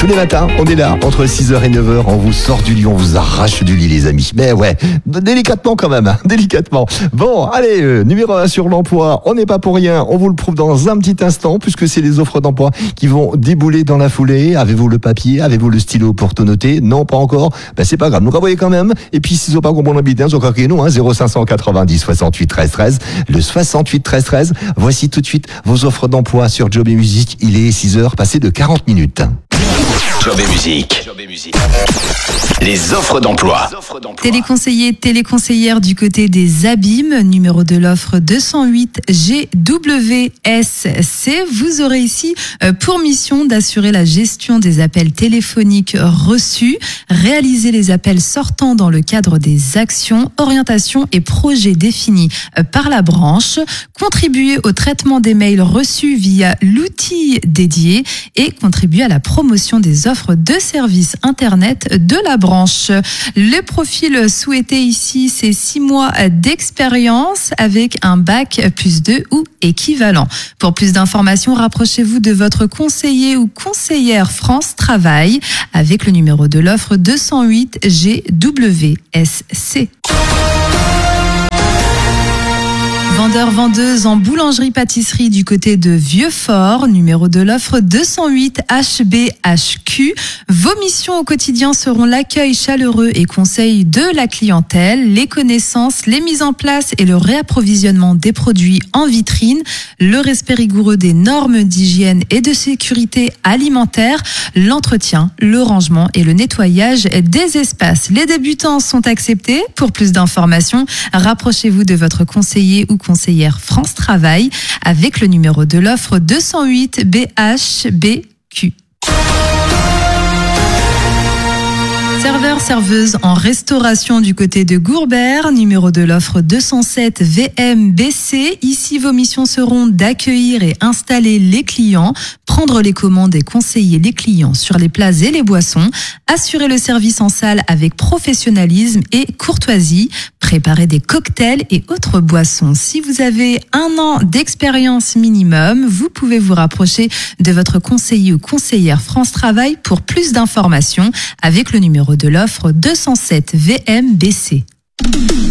les matins, on est là, entre 6h et 9h, on vous sort du lit, on vous arrache du lit, les amis. Mais ouais, délicatement quand même, délicatement. Bon, allez, numéro 1 sur l'emploi, on n'est pas pour rien, on vous le prouve dans un petit instant, puisque c'est les offres d'emploi qui vont débouler dans la foulée. Avez-vous le papier, avez-vous le stylo pour tout noter? Non, pas encore. Ben c'est pas grave, nous renvoyez quand même. Et puis, s'ils n'ont pas compris l'habitude, ils ont croqué nous, 0590 68 13 13. Le 68 13 13. Voici tout de suite vos offres d'emploi sur Job et Musique. Il est 6h, passé de 40 minutes. Job et musique. Les offres d'emploi. Téléconseiller, téléconseillère du côté des abîmes, numéro de l'offre 208 GWSC. Vous aurez ici pour mission d'assurer la gestion des appels téléphoniques reçus, réaliser les appels sortants dans le cadre des actions, orientations et projets définis par la branche, contribuer au traitement des mails reçus via l'outil dédié et contribuer à la promotion des offres de services Internet de la branche. Le profil souhaité ici, c'est 6 mois d'expérience avec un bac +2 ou équivalent. Pour plus d'informations, rapprochez-vous de votre conseiller ou conseillère France Travail avec le numéro de l'offre 208 GWSC. Vendeur-vendeuse en boulangerie-pâtisserie du côté de Vieux-Fort, numéro de l'offre 208 HBHQ. Vos missions au quotidien seront l'accueil chaleureux et conseil de la clientèle, les connaissances, les mises en place et le réapprovisionnement des produits en vitrine, le respect rigoureux des normes d'hygiène et de sécurité alimentaire, l'entretien, le rangement et le nettoyage des espaces. Les débutants sont acceptés. Pour plus d'informations, rapprochez-vous de votre conseiller ou conseillère France Travail avec le numéro de l'offre 208 BHBQ. Serveur-serveuse en restauration du côté de Gourbert, numéro de l'offre 207 VMBC. Ici, vos missions seront d'accueillir et installer les clients, prendre les commandes et conseiller les clients sur les plats et les boissons, assurer le service en salle avec professionnalisme et courtoisie, préparer des cocktails et autres boissons. Si vous avez 1 an d'expérience minimum, vous pouvez vous rapprocher de votre conseiller ou conseillère France Travail pour plus d'informations avec le numéro de l'offre 207 VMBC.